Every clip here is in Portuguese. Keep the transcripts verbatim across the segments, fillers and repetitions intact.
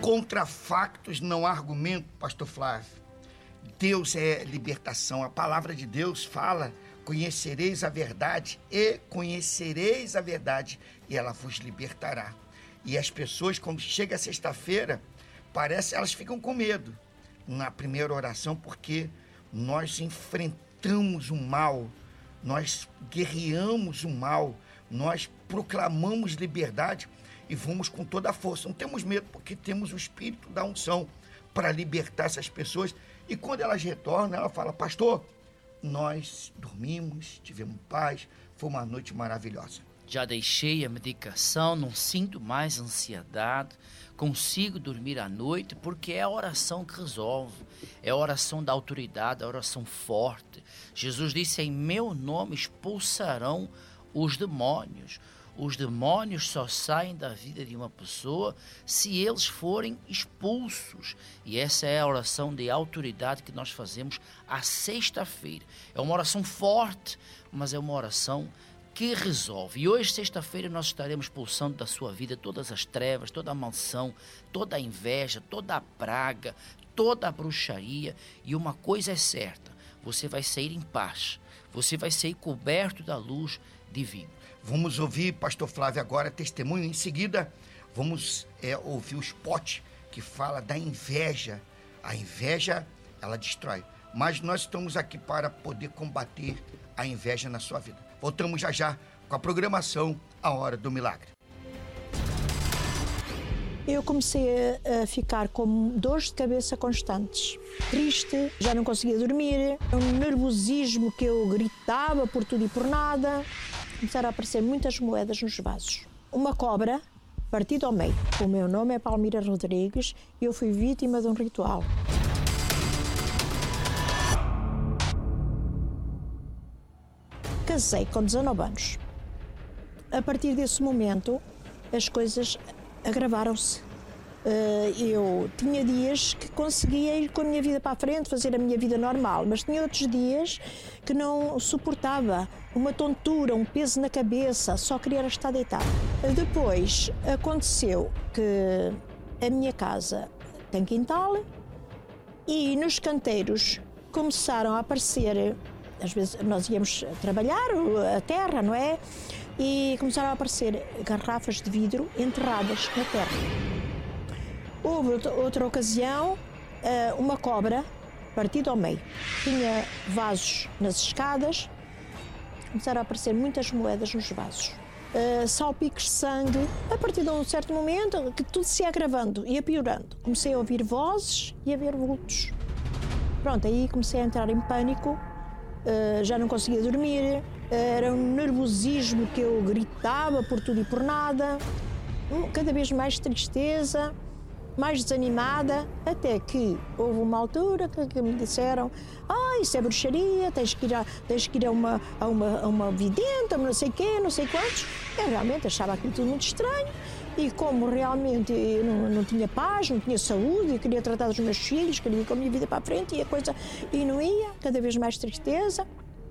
Contra factos não há argumento, pastor Flávio. Deus é libertação. A palavra de Deus fala: conhecereis a verdade e conhecereis a verdade e ela vos libertará. E as pessoas, quando chega a sexta-feira, parece elas ficam com medo na primeira oração, porque nós enfrentamos o mal, nós guerreamos o mal, nós proclamamos liberdade e vamos com toda a força. Não temos medo, porque temos o Espírito da unção para libertar essas pessoas. E quando elas retornam, ela fala: pastor, nós dormimos, tivemos paz, foi uma noite maravilhosa. Já deixei a medicação, não sinto mais ansiedade, consigo dormir à noite, porque é a oração que resolve, é a oração da autoridade, a oração forte. Jesus disse: em meu nome expulsarão os demônios. Os demônios só saem da vida de uma pessoa se eles forem expulsos. E essa é a oração de autoridade que nós fazemos à sexta-feira. É uma oração forte, mas é uma oração que resolve. E hoje, sexta-feira, nós estaremos expulsando da sua vida todas as trevas, toda a maldição, toda a inveja, toda a praga, toda a bruxaria. E uma coisa é certa: você vai sair em paz, você vai sair coberto da luz divina. Vamos ouvir, pastor Flávio, agora testemunho. Em seguida, vamos é, ouvir o spot que fala da inveja. A inveja, ela destrói. Mas nós estamos aqui para poder combater a inveja na sua vida. Voltamos já já com a programação A Hora do Milagre. Eu comecei a ficar com dores de cabeça constantes, triste, já não conseguia dormir, um nervosismo que eu gritava por tudo e por nada. Começaram a aparecer muitas moedas nos vasos. Uma cobra partida ao meio. O meu nome é Palmira Rodrigues e eu fui vítima de um ritual. Casei com dezanove anos. A partir desse momento, as coisas agravaram-se. Eu tinha dias que conseguia ir com a minha vida para a frente, fazer a minha vida normal, mas tinha outros dias que não suportava. Uma tontura, um peso na cabeça, só queria estar deitada. Depois aconteceu que a minha casa tem quintal e nos canteiros começaram a aparecer, às vezes nós íamos trabalhar a terra, não é? E começaram a aparecer garrafas de vidro enterradas na terra. Houve outra ocasião, uma cobra partida ao meio. Tinha vasos nas escadas, começaram a aparecer muitas moedas nos vasos. Salpicos de sangue. A partir de um certo momento, que tudo se ia agravando, ia piorando. Comecei a ouvir vozes e a ver vultos. Pronto, aí comecei a entrar em pânico, já não conseguia dormir, era um nervosismo que eu gritava por tudo e por nada, cada vez mais tristeza, mais desanimada, até que houve uma altura que, que me disseram: ah, isso é bruxaria, tens que ir a, tens que ir a, uma, a, uma, a uma vidente, a não sei quê, não sei quantos. Eu realmente achava aquilo tudo muito estranho e como realmente eu não, não tinha paz, não tinha saúde, eu queria tratar dos meus filhos, queria ir com a minha vida para a frente e a coisa e não ia, cada vez mais tristeza.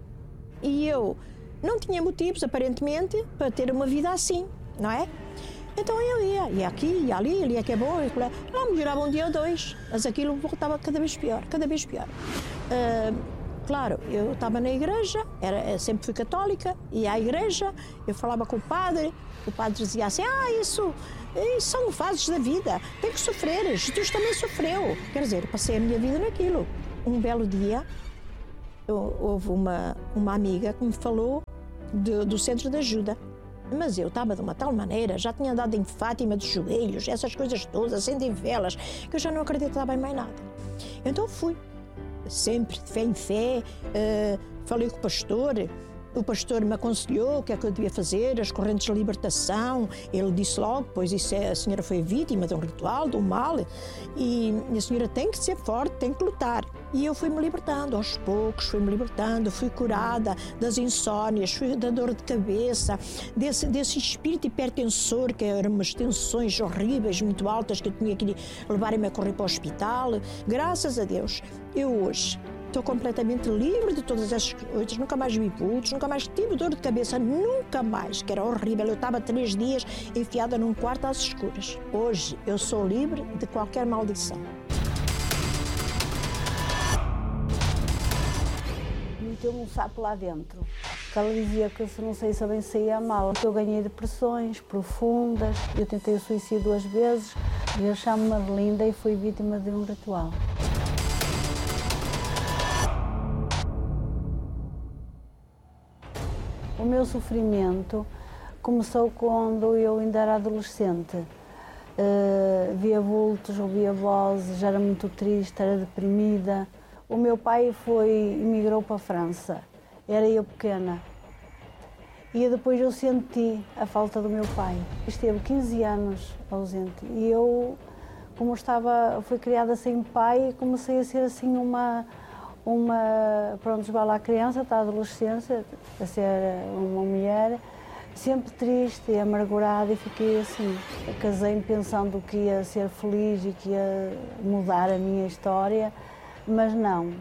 E eu não tinha motivos, aparentemente, para ter uma vida assim, não é? Então eu ia, ia aqui, ia ali, ali é que é bom, lá melhorava um dia ou dois, mas aquilo voltava cada vez pior, cada vez pior. Uh, claro, eu estava na igreja, era, sempre fui católica, ia à igreja, eu falava com o padre, o padre dizia assim: ah, isso, isso são fases da vida, tem que sofrer, Jesus também sofreu. Quer dizer, passei a minha vida naquilo. Um belo dia, eu, houve uma, uma amiga que me falou de, do centro de ajuda. Mas eu estava de uma tal maneira, já tinha andado em Fátima de joelhos, essas coisas todas, acendem velas, que eu já não acreditava em mais nada. Então fui, sempre de fé em fé, uh, falei com o pastor, o pastor me aconselhou o que é que eu devia fazer, as correntes de libertação. Ele disse logo: pois isso é, a senhora foi vítima de um ritual, do mal, e a senhora tem que ser forte, tem que lutar. E eu fui-me libertando, aos poucos, fui-me libertando, fui curada das insónias, fui da dor de cabeça, desse, desse espírito hipertensor, que eram umas tensões horríveis, muito altas, que eu tinha que levar-me a correr para o hospital. Graças a Deus, eu hoje Estou completamente livre de todas essas coisas, nunca mais vi vultos, nunca mais tive dor de cabeça, nunca mais, que era horrível. Eu estava três dias enfiada num quarto às escuras. Hoje eu sou livre de qualquer maldição. Meteu-me um sapo lá dentro, que ela dizia que se não sei se eu bem saía mal. Eu ganhei depressões profundas, eu tentei o suicídio duas vezes, e eu chamo-me de linda e fui vítima de um ritual. O meu sofrimento começou quando eu ainda era adolescente. Uh, via vultos, ouvia vozes, era muito triste, era deprimida. O meu pai foi, emigrou para a França, era eu pequena. E depois eu senti a falta do meu pai. Esteve quinze anos ausente e eu, como estava, fui criada sem pai, comecei a ser assim uma... uma, pronto, vai lá a criança, está a adolescência, a ser uma mulher, sempre triste e amargurada, e fiquei assim. Casei-me pensando que ia ser feliz e que ia mudar a minha história, mas não.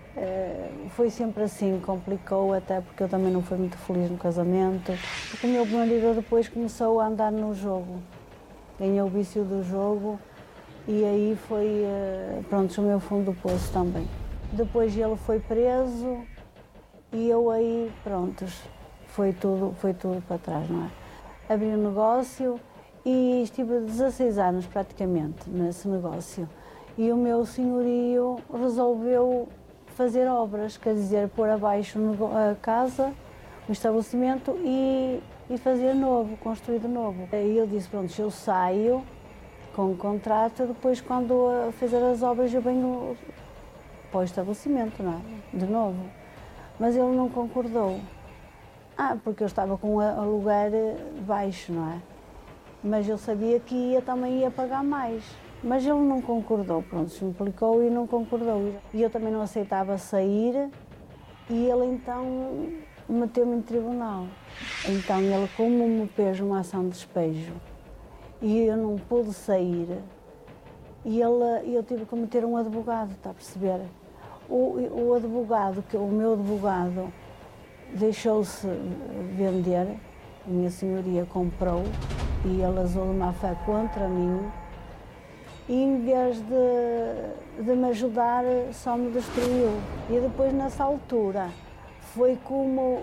Foi sempre assim, complicou, até porque eu também não fui muito feliz no casamento. Porque o meu marido depois começou a andar no jogo, ganhou o vício do jogo, e aí foi, pronto, o meu fundo do poço também. Depois ele foi preso e eu aí, prontos, foi tudo, foi tudo para trás, não é? Abri um negócio e estive dezasseis anos praticamente nesse negócio. E o meu senhorio resolveu fazer obras, quer dizer, pôr abaixo a casa, o estabelecimento e, e fazer novo, construir de novo. E ele disse, pronto, eu saio com o contrato, depois quando fizer as obras eu venho para o estabelecimento, não é? De novo. Mas ele não concordou. Ah, porque eu estava com o aluguer baixo, não é? Mas eu sabia que ia, também ia pagar mais. Mas ele não concordou, pronto, se implicou e não concordou. E eu também não aceitava sair e ele então meteu-me em tribunal. Então ele, como me fez uma ação de despejo e eu não pude sair, e ele, eu tive que meter um advogado, está a perceber? O, o advogado, que, o meu advogado, deixou-se vender, a minha senhoria comprou e ele usou de má fé contra mim. E em vez de, de me ajudar, só me destruiu. E depois, nessa altura, foi como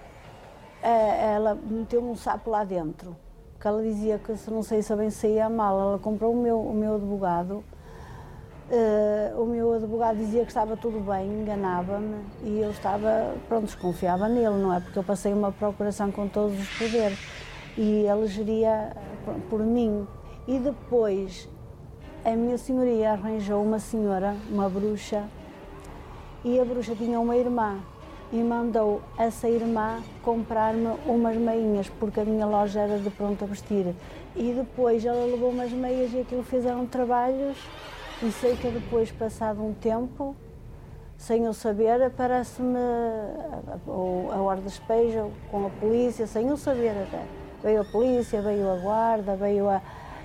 é, ela meteu-me um sapo lá dentro, que ela dizia que se não sei se bem saía mal. Ela comprou o meu, o meu advogado, uh, o meu advogado dizia que estava tudo bem, enganava-me, e eu estava, pronto, desconfiava nele, não é? Porque eu passei uma procuração com todos os poderes e ele geria por mim. E depois, a minha senhoria arranjou uma senhora, uma bruxa, e a bruxa tinha uma irmã e mandou essa irmã comprar-me umas meinhas, porque a minha loja era de pronto a vestir. E depois ela levou umas meias e aquilo fizeram trabalhos, e sei que depois, passado um tempo, sem eu saber, aparece-me a, a, a hora de despejo com a polícia, sem eu saber até. Veio a polícia, veio a guarda, veio a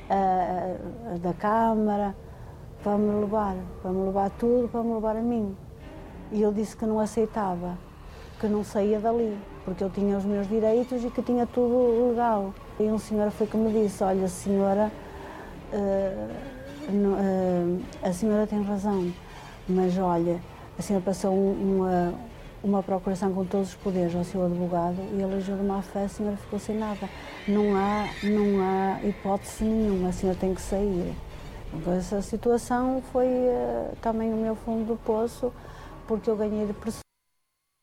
A, a, da Câmara, para me levar, para me levar tudo, para me levar a mim. E eu disse que não aceitava, que não saía dali, porque eu tinha os meus direitos e que tinha tudo legal. E um senhor foi que me disse, olha, senhora, uh, uh, a senhora tem razão, mas olha, a senhora passou uma, uma procuração com todos os poderes ao seu advogado e ele agiu de má fé, a senhora ficou sem nada. Não há, não há hipótese nenhuma, a senhora tem que sair. Então, essa situação foi uh, também o meu fundo do poço, porque eu ganhei depressão.